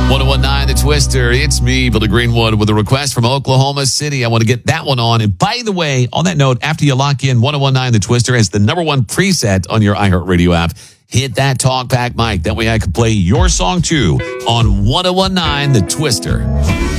1019 The Twister. It's me, Billy Greenwood, with a request from Oklahoma City. I want to get that one on. And by the way, on that note, after you lock in 1019 The Twister as the number one preset on your iHeartRadio app, hit that talkback mic. That way I can play your song too on 1019 The Twister.